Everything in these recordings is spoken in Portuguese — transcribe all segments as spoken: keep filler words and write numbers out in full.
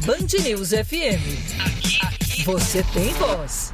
Band News F M. Aqui, aqui você tem voz.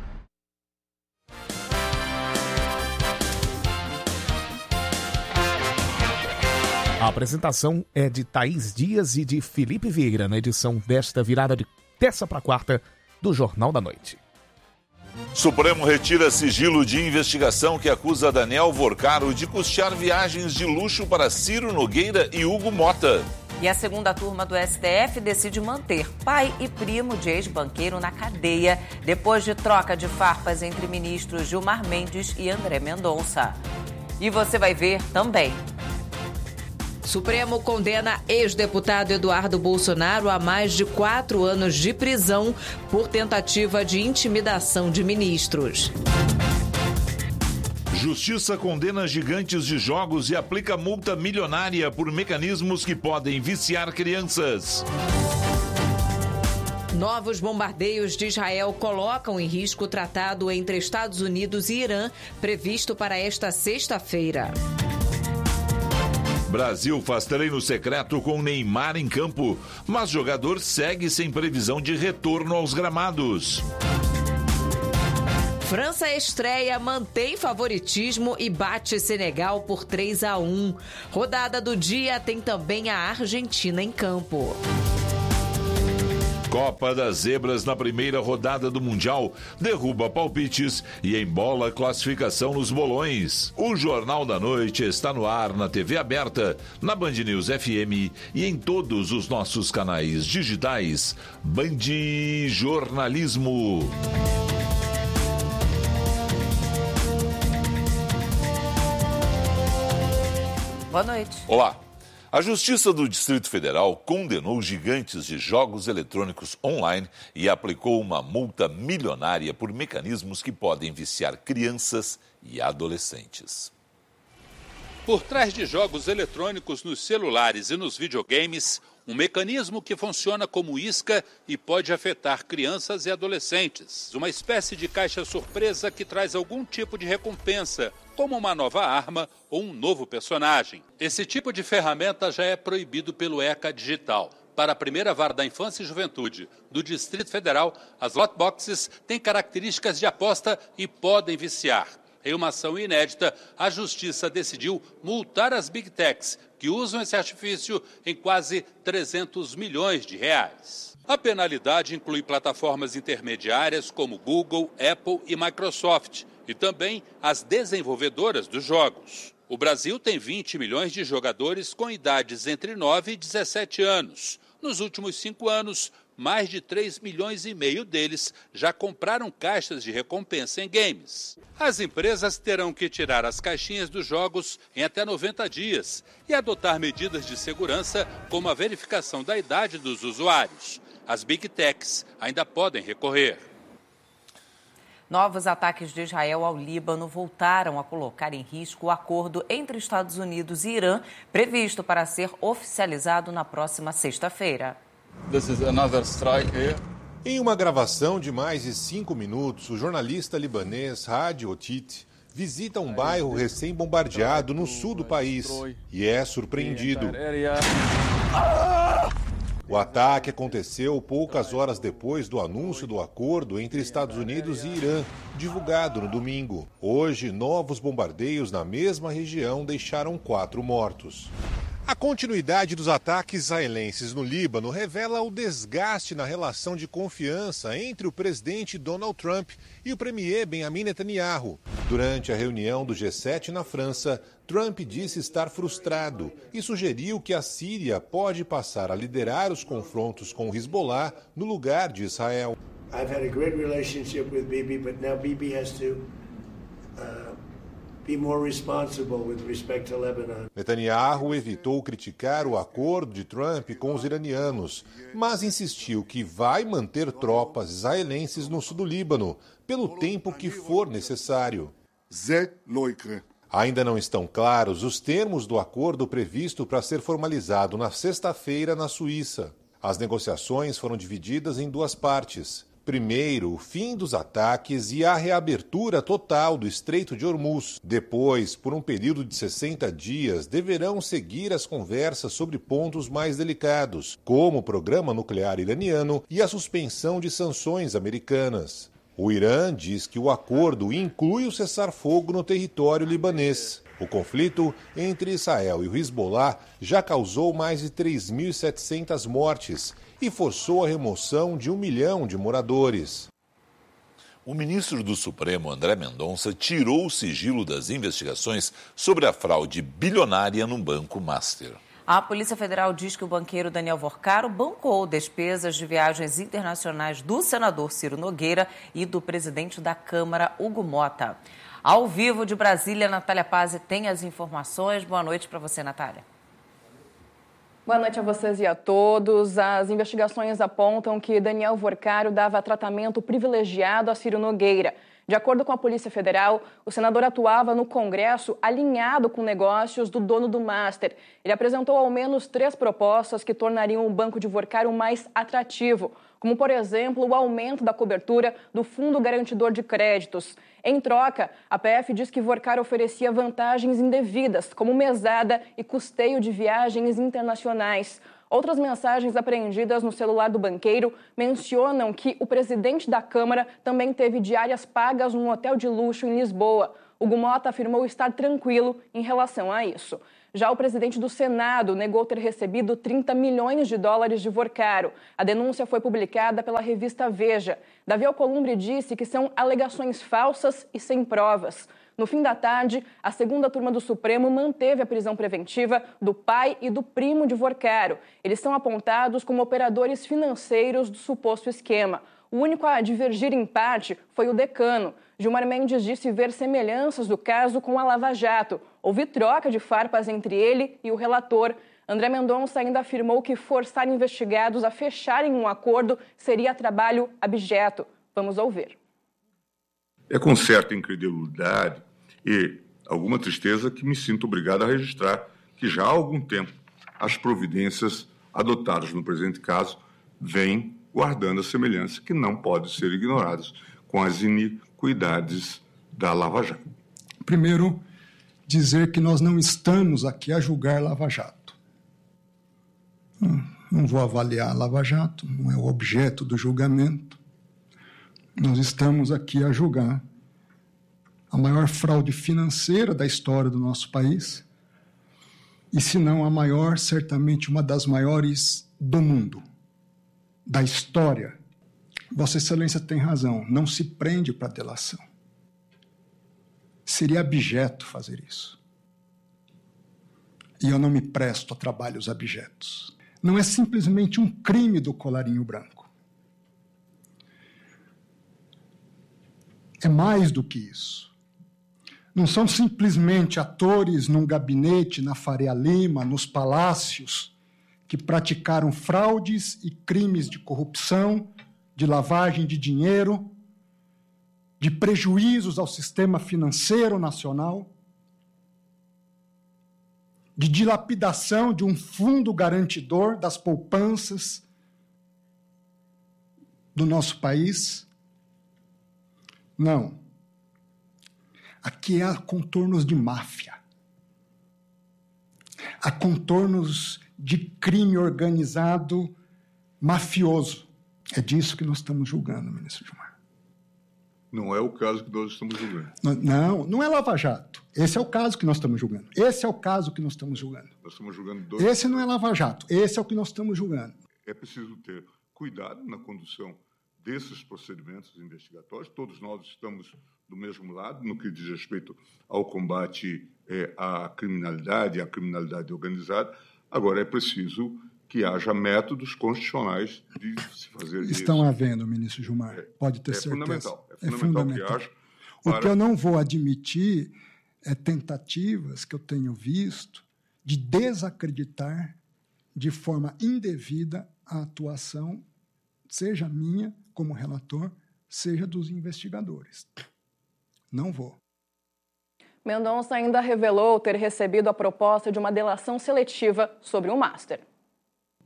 A apresentação é de Thaís Dias e de Felipe Vieira na edição desta virada de terça para quarta do Jornal da Noite. Supremo retira sigilo de investigação que acusa Daniel Vorcaro de custear viagens de luxo para Ciro Nogueira e Hugo Mota. E a segunda turma do S T F decide manter pai e primo de ex-banqueiro na cadeia depois de troca de farpas entre ministros Gilmar Mendes e André Mendonça. E você vai ver também. Supremo condena ex-deputado Eduardo Bolsonaro a mais de quatro anos de prisão por tentativa de intimidação de ministros. Justiça condena gigantes de jogos e aplica multa milionária por mecanismos que podem viciar crianças. Novos bombardeios de Israel colocam em risco o tratado entre Estados Unidos e Irã, previsto para esta sexta-feira. Brasil faz treino secreto com Neymar em campo, mas jogador segue sem previsão de retorno aos gramados. França estreia, mantém favoritismo e bate Senegal por três a um. Rodada do dia tem também a Argentina em campo. Copa das Zebras na primeira rodada do Mundial derruba palpites e embola classificação nos bolões. O Jornal da Noite está no ar na T V aberta, na Band News F M e em todos os nossos canais digitais. Band Jornalismo. Boa noite. Olá. A Justiça do Distrito Federal condenou gigantes de jogos eletrônicos online e aplicou uma multa milionária por mecanismos que podem viciar crianças e adolescentes. Por trás de jogos eletrônicos nos celulares e nos videogames, um mecanismo que funciona como isca e pode afetar crianças e adolescentes. Uma espécie de caixa surpresa que traz algum tipo de recompensa, como uma nova arma ou um novo personagem. Esse tipo de ferramenta já é proibido pelo ECA Digital. Para a primeira vara da Infância e Juventude do Distrito Federal, as lockboxes têm características de aposta e podem viciar. Em uma ação inédita, a Justiça decidiu multar as Big Techs, que usam esse artifício, em quase trezentos milhões de reais. A penalidade inclui plataformas intermediárias como Google, Apple e Microsoft, e também as desenvolvedoras dos jogos. O Brasil tem vinte milhões de jogadores com idades entre nove e dezessete anos. Nos últimos cinco anos, mais de três milhões e meio deles já compraram caixas de recompensa em games. As empresas terão que tirar as caixinhas dos jogos em até noventa dias e adotar medidas de segurança, como a verificação da idade dos usuários. As Big Techs ainda podem recorrer. Novos ataques de Israel ao Líbano voltaram a colocar em risco o acordo entre Estados Unidos e Irã, previsto para ser oficializado na próxima sexta-feira. This is another strike here. Em uma gravação de mais de cinco minutos, o jornalista libanês Hadi Otit visita um bairro recém-bombardeado no sul do país e é surpreendido. O ataque aconteceu poucas horas depois do anúncio do acordo entre Estados Unidos e Irã, divulgado no domingo. Hoje, novos bombardeios na mesma região deixaram quatro mortos. A continuidade dos ataques israelenses no Líbano revela o desgaste na relação de confiança entre o presidente Donald Trump e o premier Benjamin Netanyahu. Durante a reunião do G sete na França, Trump disse estar frustrado e sugeriu que a Síria pode passar a liderar os confrontos com o Hezbollah no lugar de Israel. I've had a great relationship with Bibi, but now Bibi has to uh... be more responsible with respect to Lebanon. Netanyahu evitou criticar o acordo de Trump com os iranianos, mas insistiu que vai manter tropas israelenses no sul do Líbano, pelo tempo que for necessário. Ainda não estão claros os termos do acordo previsto para ser formalizado na sexta-feira na Suíça. As negociações foram divididas em duas partes. Primeiro, o fim dos ataques e a reabertura total do Estreito de Hormuz. Depois, por um período de sessenta dias, deverão seguir as conversas sobre pontos mais delicados, como o programa nuclear iraniano e a suspensão de sanções americanas. O Irã diz que o acordo inclui o cessar-fogo no território libanês. O conflito entre Israel e o Hezbollah já causou mais de três mil e setecentas mortes e forçou a remoção de um milhão de moradores. O ministro do Supremo, André Mendonça, tirou o sigilo das investigações sobre a fraude bilionária no Banco Master. A Polícia Federal diz que o banqueiro Daniel Vorcaro bancou despesas de viagens internacionais do senador Ciro Nogueira e do presidente da Câmara, Hugo Mota. Ao vivo de Brasília, Natália Pazzi tem as informações. Boa noite para você, Natália. Boa noite a vocês e a todos. As investigações apontam que Daniel Vorcaro dava tratamento privilegiado a Ciro Nogueira. De acordo com a Polícia Federal, o senador atuava no Congresso alinhado com negócios do dono do Master. Ele apresentou ao menos três propostas que tornariam o banco de Vorcaro mais atrativo, como, por exemplo, o aumento da cobertura do Fundo Garantidor de Créditos. Em troca, a P F diz que Vorcaro oferecia vantagens indevidas, como mesada e custeio de viagens internacionais. Outras mensagens apreendidas no celular do banqueiro mencionam que o presidente da Câmara também teve diárias pagas num hotel de luxo em Lisboa. Hugo Mota afirmou estar tranquilo em relação a isso. Já o presidente do Senado negou ter recebido trinta milhões de dólares de Vorcaro. A denúncia foi publicada pela revista Veja. Davi Alcolumbre disse que são alegações falsas e sem provas. No fim da tarde, a segunda turma do Supremo manteve a prisão preventiva do pai e do primo de Vorcaro. Eles são apontados como operadores financeiros do suposto esquema. O único a divergir em parte foi o decano. Gilmar Mendes disse ver semelhanças do caso com a Lava Jato. Houve troca de farpas entre ele e o relator. André Mendonça ainda afirmou que forçar investigados a fecharem um acordo seria trabalho abjeto. Vamos ouvir. É com certa incredulidade e alguma tristeza que me sinto obrigado a registrar que já há algum tempo as providências adotadas no presente caso vêm guardando a semelhança que não pode ser ignoradas com as iniquidades da Lava Jato. Primeiro, dizer que nós não estamos aqui a julgar Lava Jato. Não vou avaliar a Lava Jato, não é o objeto do julgamento. Nós estamos aqui a julgar a maior fraude financeira da história do nosso país e, se não a maior, certamente uma das maiores do mundo, da história. Vossa Excelência tem razão, não se prende para delação. Seria abjeto fazer isso. E eu não me presto a trabalhos abjetos. Não é simplesmente um crime do colarinho branco. É mais do que isso. Não são simplesmente atores num gabinete na Faria Lima, nos palácios, que praticaram fraudes e crimes de corrupção, de lavagem de dinheiro, de prejuízos ao sistema financeiro nacional, de dilapidação de um fundo garantidor das poupanças do nosso país. Não. Aqui há contornos de máfia. Há contornos de crime organizado mafioso. É disso que nós estamos julgando, ministro Gilmar. Não é o caso que nós estamos julgando. Não, não é Lava Jato. Esse é o caso que nós estamos julgando. Esse é o caso que nós estamos julgando. Nós estamos julgando dois. Esse não é Lava Jato. Esse é o que nós estamos julgando. É preciso ter cuidado na condução desses procedimentos investigatórios. Todos nós estamos do mesmo lado no que diz respeito ao combate é, à criminalidade, à criminalidade organizada. Agora, é preciso que haja métodos constitucionais de se fazer isso. Estão havendo, ministro Gilmar, é, pode ter é certeza. Fundamental, é, é fundamental. fundamental. Que haja para... O que eu não vou admitir é tentativas que eu tenho visto de desacreditar de forma indevida a atuação, seja minha como relator, seja dos investigadores. Não vou. Mendonça ainda revelou ter recebido a proposta de uma delação seletiva sobre o Master.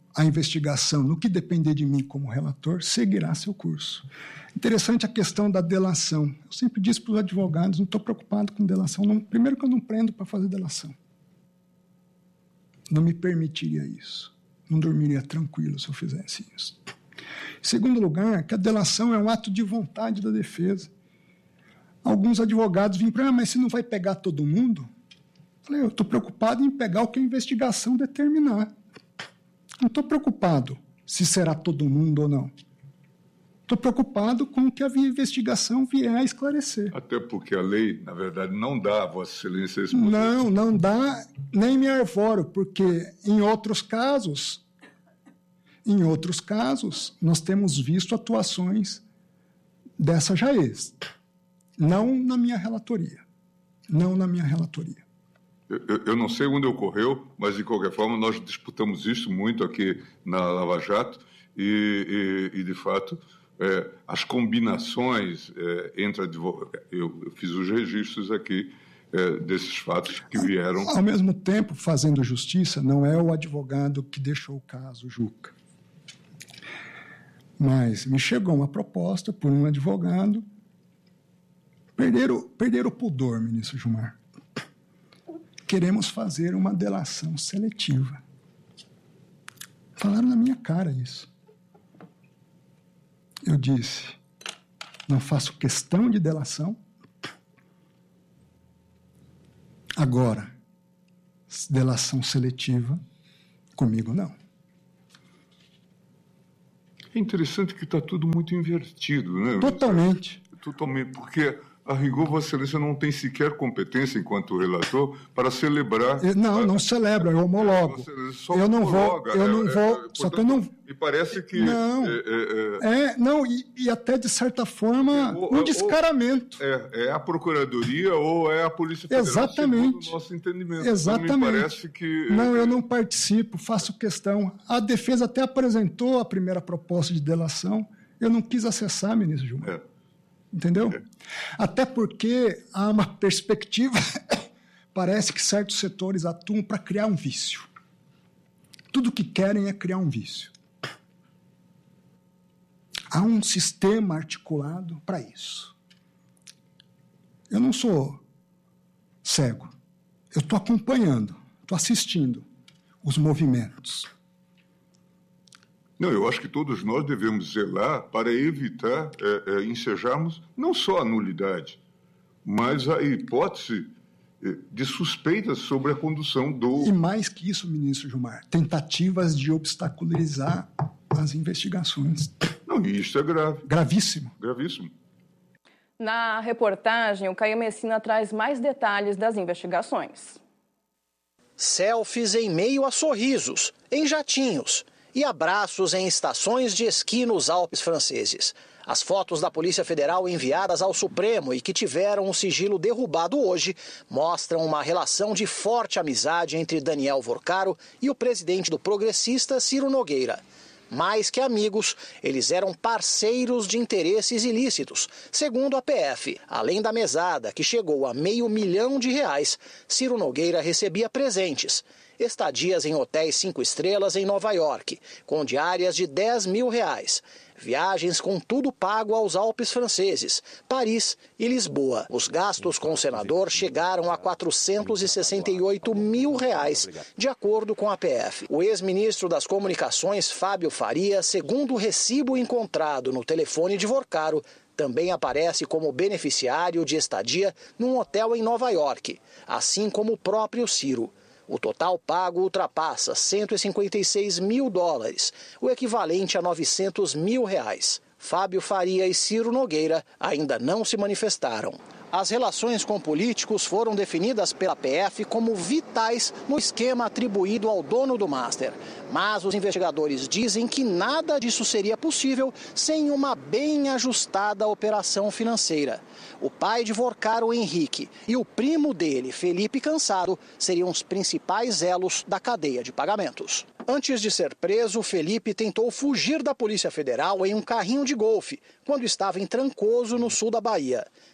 a investigação, no que depender de mim como relator, seguirá seu curso. Interessante a questão da delação. Eu sempre disse para os advogados, não estou preocupado com delação. Não, primeiro que eu não prendo para fazer delação. Não me permitiria isso. Não dormiria tranquilo se eu fizesse isso. Em segundo lugar, que a delação é um ato de vontade da defesa. Alguns advogados vêm para mim, ah, mas você não vai pegar todo mundo? Eu falei, eu estou preocupado em pegar o que a investigação determinar. Não estou preocupado se será todo mundo ou não. Estou preocupado com o que a investigação vier a esclarecer. Até porque a lei, na verdade, não dá a Vossa Excelência esse poder. Não, não dá, nem me arvoro, porque em outros casos, em outros casos, nós temos visto atuações dessa Jaez. Não na minha relatoria. Não na minha relatoria. Eu, eu não sei onde ocorreu, mas, de qualquer forma, nós disputamos isso muito aqui na Lava Jato e, e, e de fato, é, as combinações é, entre advogados... Eu, eu fiz os registros aqui é, desses fatos que vieram... Ao mesmo tempo, fazendo justiça, não é o advogado que deixou o caso, Juca. Mas me chegou uma proposta por um advogado. Perderam, perderam o pudor, ministro Gilmar. Queremos fazer uma delação seletiva. Falaram na minha cara isso. Eu disse, não faço questão de delação. Agora, delação seletiva, comigo não. É interessante que está tudo muito invertido, né? Totalmente. Totalmente, porque... A rigor, Vossa Excelência não tem sequer competência, enquanto relator, para celebrar... Não, não celebra, eu homologo. Só eu não homologa, vou, eu não é, vou, é, só portanto, que eu não... Me parece que... Não, é, é, é, não e, e até, de certa forma, ou, um descaramento. É, é a Procuradoria ou é a Polícia Federal, exatamente, segundo o nosso entendimento. Exatamente. Então, me parece que... Não, eu não participo, faço questão. A defesa até apresentou a primeira proposta de delação, eu não quis acessar, ministro Gilmar. É. Entendeu? É. Até porque há uma perspectiva, parece que certos setores atuam para criar um vício. Tudo que querem é criar um vício. Há um sistema articulado para isso. Eu não sou cego. Eu estou acompanhando, estou assistindo os movimentos. Não, eu acho que todos nós devemos zelar para evitar é, é, ensejarmos não só a nulidade, mas a hipótese é, de suspeitas sobre a condução do... E mais que isso, ministro Gilmar, tentativas de obstaculizar as investigações. Não, e isso é grave. Gravíssimo. Gravíssimo. Na reportagem, o Caio Messina traz mais detalhes das investigações. Selfies em meio a sorrisos, em jatinhos... e abraços em estações de esqui nos Alpes franceses. As fotos da Polícia Federal enviadas ao Supremo e que tiveram o sigilo derrubado hoje mostram uma relação de forte amizade entre Daniel Vorcaro e o presidente do Progressista, Ciro Nogueira. Mais que amigos, eles eram parceiros de interesses ilícitos, segundo a P F. Além da mesada, que chegou a meio milhão de reais, Ciro Nogueira recebia presentes. Estadias em hotéis cinco estrelas em Nova York, com diárias de dez mil reais. Viagens com tudo pago aos Alpes franceses, Paris e Lisboa. Os gastos com o senador chegaram a quatrocentos e sessenta e oito mil reais, de acordo com a P F. O ex-ministro das Comunicações, Fábio Faria, segundo o recibo encontrado no telefone de Vorcaro, também aparece como beneficiário de estadia num hotel em Nova York, assim como o próprio Ciro. O total pago ultrapassa cento e cinquenta e seis mil dólares, o equivalente a novecentos mil reais. Fábio Faria e Ciro Nogueira ainda não se manifestaram. As relações com políticos foram definidas pela P F como vitais no esquema atribuído ao dono do Master. Mas os investigadores dizem que nada disso seria possível sem uma bem ajustada operação financeira. O pai de Vorcaro, Henrique, e o primo dele, Felipe Cansado, seriam os principais elos da cadeia de pagamentos. Antes de ser preso, Felipe tentou fugir da Polícia Federal em um carrinho de golfe, quando estava em Trancoso, no sul da Bahia.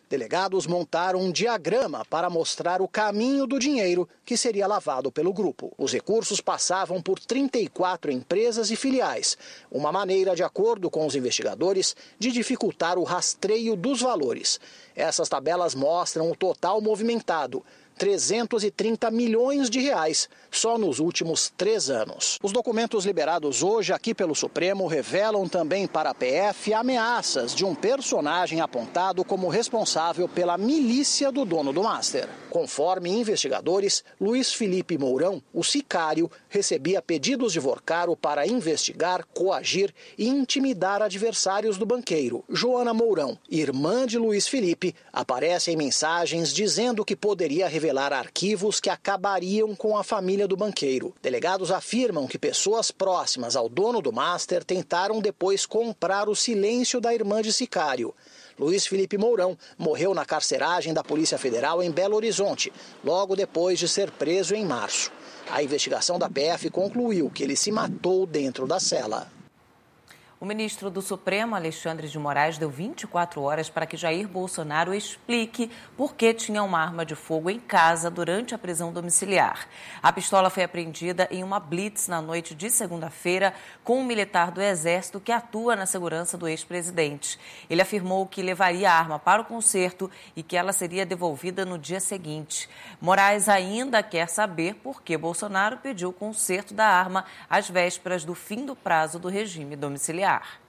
Delegados montaram um diagrama para mostrar o caminho do dinheiro que seria lavado pelo grupo. Os recursos passavam por trinta e quatro empresas e filiais, uma maneira, de acordo com os investigadores, de dificultar o rastreio dos valores. Essas tabelas mostram o total movimentado, trezentos e trinta milhões de reais, só nos últimos três anos. Os documentos liberados hoje aqui pelo Supremo revelam também para a P F ameaças de um personagem apontado como responsável pela milícia do dono do Master. Conforme investigadores, Luiz Felipe Mourão, o sicário, recebia pedidos de Vorcaro para investigar, coagir e intimidar adversários do banqueiro. Joana Mourão, irmã de Luiz Felipe, aparece em mensagens dizendo que poderia revelar arquivos que acabariam com a família do banqueiro. Delegados afirmam que pessoas próximas ao dono do Master tentaram depois comprar o silêncio da irmã de sicário. Luiz Felipe Mourão morreu na carceragem da Polícia Federal em Belo Horizonte, logo depois de ser preso em março. A investigação da P F concluiu que ele se matou dentro da cela. O ministro do Supremo, Alexandre de Moraes, deu vinte e quatro horas para que Jair Bolsonaro explique por que tinha uma arma de fogo em casa durante a prisão domiciliar. A pistola foi apreendida em uma blitz na noite de segunda-feira com um militar do Exército que atua na segurança do ex-presidente. Ele afirmou que levaria a arma para o concerto e que ela seria devolvida no dia seguinte. Moraes ainda quer saber por que Bolsonaro pediu o concerto da arma às vésperas do fim do prazo do regime domiciliar.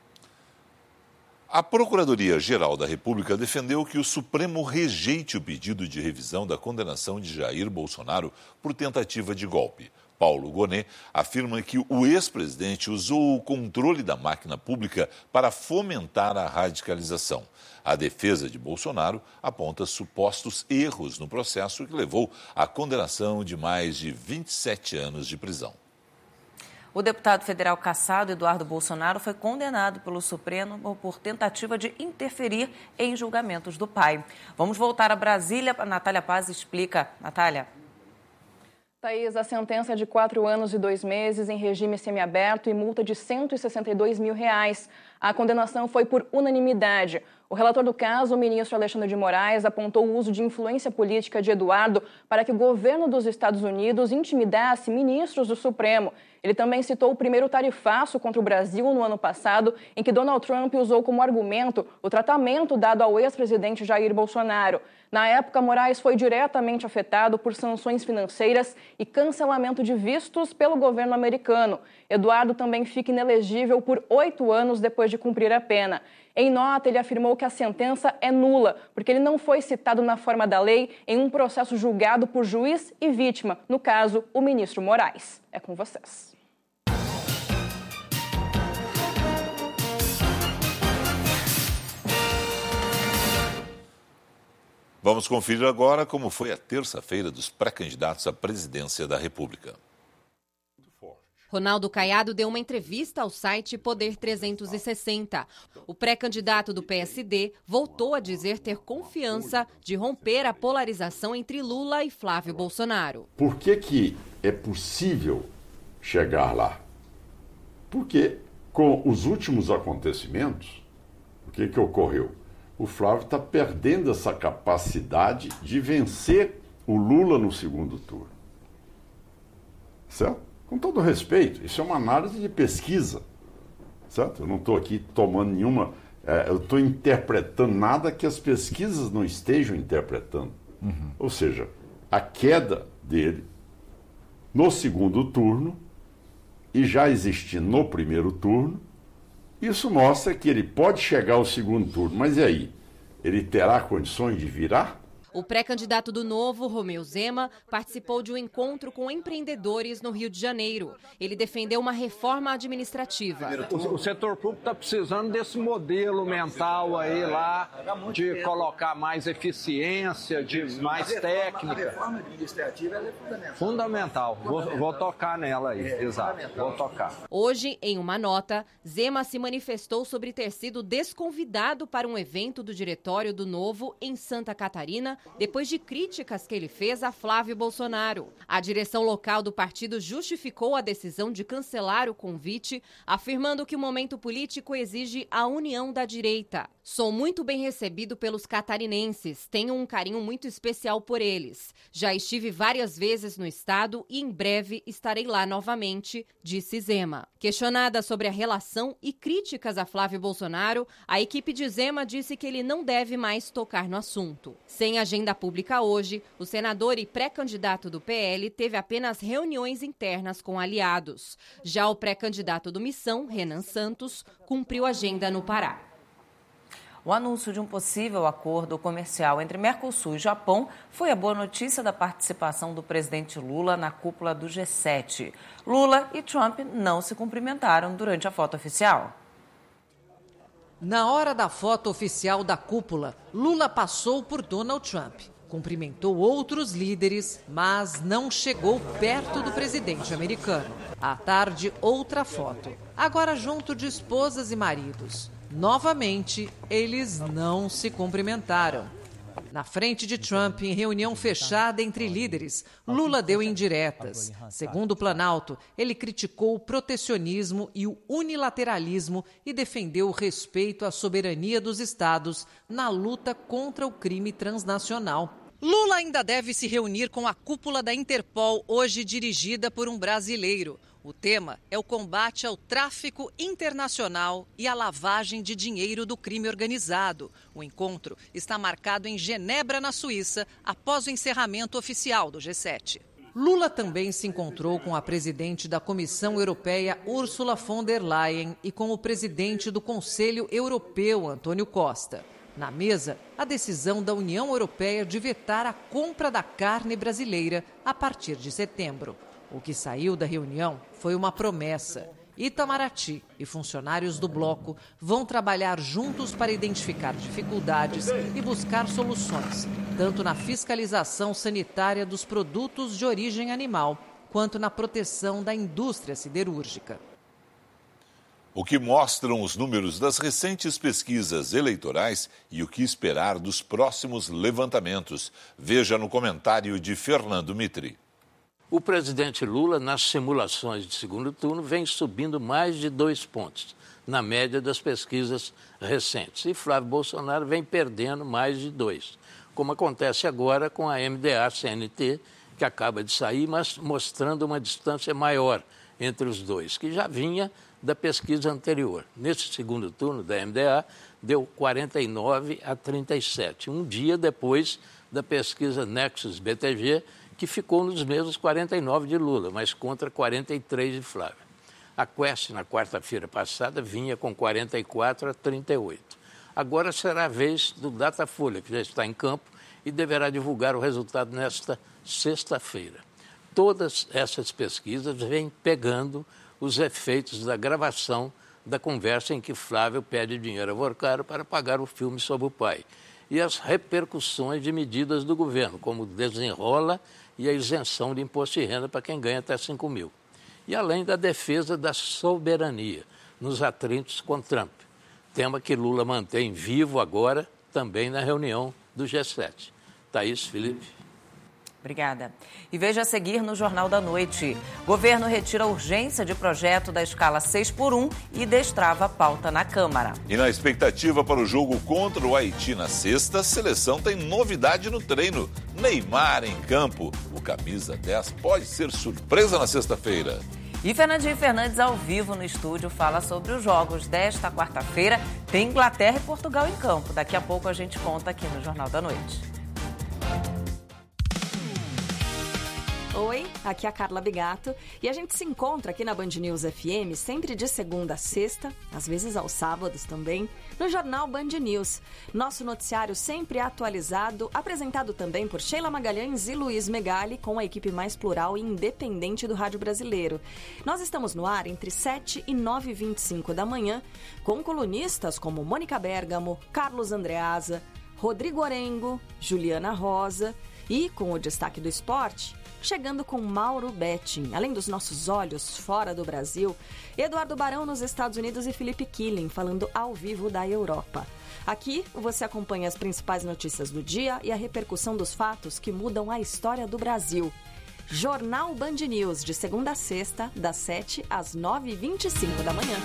A Procuradoria-Geral da República defendeu que o Supremo rejeite o pedido de revisão da condenação de Jair Bolsonaro por tentativa de golpe. Paulo Gonet afirma que o ex-presidente usou o controle da máquina pública para fomentar a radicalização. A defesa de Bolsonaro aponta supostos erros no processo que levou à condenação de mais de vinte e sete anos de prisão. O deputado federal cassado Eduardo Bolsonaro foi condenado pelo Supremo por tentativa de interferir em julgamentos do pai. Vamos voltar a Brasília. A Natália Paz explica. Natália. Thaís, a sentença é de quatro anos e dois meses em regime semiaberto e multa de cento e sessenta e dois mil reais. A condenação foi por unanimidade. O relator do caso, o ministro Alexandre de Moraes, apontou o uso de influência política de Eduardo para que o governo dos Estados Unidos intimidasse ministros do Supremo. Ele também citou o primeiro tarifaço contra o Brasil no ano passado, em que Donald Trump usou como argumento o tratamento dado ao ex-presidente Jair Bolsonaro. Na época, Moraes foi diretamente afetado por sanções financeiras e cancelamento de vistos pelo governo americano. Eduardo também fica inelegível por oito anos depois de cumprir a pena. Em nota, ele afirmou que a sentença é nula, porque ele não foi citado na forma da lei em um processo julgado por juiz e vítima, no caso, o ministro Moraes. É com vocês. Vamos conferir agora como foi a terça-feira dos pré-candidatos à presidência da República. Ronaldo Caiado deu uma entrevista ao site Poder trezentos e sessenta. O pré-candidato do P S D voltou a dizer ter confiança de romper a polarização entre Lula e Flávio Bolsonaro. Por que que é possível chegar lá? Porque com os últimos acontecimentos, o que que ocorreu? O Flávio está perdendo essa capacidade de vencer o Lula no segundo turno. Certo? Com todo respeito, isso é uma análise de pesquisa, certo? Eu não estou aqui tomando nenhuma... É, eu estou interpretando nada que as pesquisas não estejam interpretando. Uhum. Ou seja, a queda dele no segundo turno e já existindo no primeiro turno, isso mostra que ele pode chegar ao segundo turno, mas e aí? Ele terá condições de virar? O pré-candidato do Novo, Romeu Zema, participou de um encontro com empreendedores no Rio de Janeiro. Ele defendeu uma reforma administrativa. O, o setor público está precisando desse modelo mental aí lá, de colocar mais eficiência, de mais técnica. A reforma administrativa é fundamental. Fundamental. Vou, vou tocar nela aí, é, exato. Vou tocar. Hoje, em uma nota, Zema se manifestou sobre ter sido desconvidado para um evento do diretório do Novo em Santa Catarina depois de críticas que ele fez a Flávio Bolsonaro. A direção local do partido justificou a decisão de cancelar o convite, afirmando que o momento político exige a união da direita. Sou muito bem recebido pelos catarinenses, tenho um carinho muito especial por eles. Já estive várias vezes no estado e em breve estarei lá novamente, disse Zema. Questionada sobre a relação e críticas a Flávio Bolsonaro, a equipe de Zema disse que ele não deve mais tocar no assunto. Sem agenda pública hoje, o senador e pré-candidato do P L teve apenas reuniões internas com aliados. Já o pré-candidato do Missão, Renan Santos, cumpriu agenda no Pará. O anúncio de um possível acordo comercial entre Mercosul e Japão foi a boa notícia da participação do presidente Lula na cúpula do G sete. Lula e Trump não se cumprimentaram durante a foto oficial. Na hora da foto oficial da cúpula, Lula passou por Donald Trump. Cumprimentou outros líderes, mas não chegou perto do presidente americano. À tarde, outra foto. Agora junto de esposas e maridos. Novamente, eles não se cumprimentaram. Na frente de Trump, em reunião fechada entre líderes, Lula deu indiretas. Segundo o Planalto, ele criticou o protecionismo e o unilateralismo e defendeu o respeito à soberania dos estados na luta contra o crime transnacional. Lula ainda deve se reunir com a cúpula da Interpol, hoje dirigida por um brasileiro. O tema é o combate ao tráfico internacional e à lavagem de dinheiro do crime organizado. O encontro está marcado em Genebra, na Suíça, após o encerramento oficial do G sete. Lula também se encontrou com a presidente da Comissão Europeia, Ursula von der Leyen, e com o presidente do Conselho Europeu, Antônio Costa. Na mesa, a decisão da União Europeia de vetar a compra da carne brasileira a partir de setembro. O que saiu da reunião foi uma promessa. Itamaraty e funcionários do bloco vão trabalhar juntos para identificar dificuldades e buscar soluções, tanto na fiscalização sanitária dos produtos de origem animal, quanto na proteção da indústria siderúrgica. O que mostram os números das recentes pesquisas eleitorais e o que esperar dos próximos levantamentos. Veja no comentário de Fernando Mitri. O presidente Lula, nas simulações de segundo turno, vem subindo mais de dois pontos, na média das pesquisas recentes. E Flávio Bolsonaro vem perdendo mais de dois, como acontece agora com a M D A C N T, que acaba de sair, mas mostrando uma distância maior entre os dois, que já vinha da pesquisa anterior. Nesse segundo turno da M D A, deu quarenta e nove a trinta e sete, um dia depois da pesquisa Nexus B T G, que ficou nos mesmos quarenta e nove de Lula, mas contra quarenta e três de Flávio. A Quest, na quarta-feira passada, vinha com quarenta e quatro a trinta e oito. Agora será a vez do Datafolha, que já está em campo e deverá divulgar o resultado nesta sexta-feira. Todas essas pesquisas vêm pegando os efeitos da gravação da conversa em que Flávio pede dinheiro a Vorcaro para pagar o filme sobre o pai e as repercussões de medidas do governo, como o desenrola e a isenção de imposto de renda para quem ganha até cinco mil. E além da defesa da soberania nos atritos com Trump, tema que Lula mantém vivo agora também na reunião do G sete. Thaís, Felipe. Obrigada. E veja a seguir no Jornal da Noite. Governo retira a urgência de projeto da escala seis por um e destrava a pauta na Câmara. E na expectativa para o jogo contra o Haiti na sexta, a seleção tem novidade no treino. Neymar em campo. O camisa dez pode ser surpresa na sexta-feira. E Fernandinho Fernandes, ao vivo no estúdio, fala sobre os jogos desta quarta-feira. Tem Inglaterra e Portugal em campo. Daqui a pouco a gente conta aqui no Jornal da Noite. Oi, aqui é a Carla Bigato e a gente se encontra aqui na Band News F M sempre de segunda a sexta, às vezes aos sábados também, no Jornal Band News. Nosso noticiário sempre atualizado, apresentado também por Sheila Magalhães e Luiz Megali, com a equipe mais plural e independente do rádio brasileiro. Nós estamos no ar entre sete e nove e vinte e cinco da manhã, com colunistas como Mônica Bergamo, Carlos Andreasa, Rodrigo Orengo, Juliana Rosa E com o destaque do esporte, chegando com Mauro Betting. Além dos nossos olhos fora do Brasil, Eduardo Barão nos Estados Unidos e Felipe Killing falando ao vivo da Europa. Aqui você acompanha as principais notícias do dia e a repercussão dos fatos que mudam a história do Brasil. Jornal Band News, de segunda a sexta, das sete às nove e vinte e cinco da manhã.